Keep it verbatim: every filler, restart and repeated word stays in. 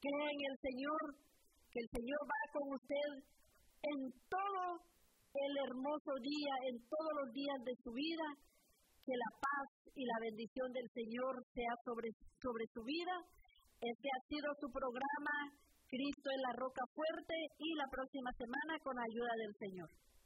Cree en el Señor, que el Señor va con usted en todo el hermoso día, en todos los días de su vida. Que la paz y la bendición del Señor sea sobre, sobre su vida. Este ha sido su programa, Cristo es la Roca Fuerte, y la próxima semana con ayuda del Señor.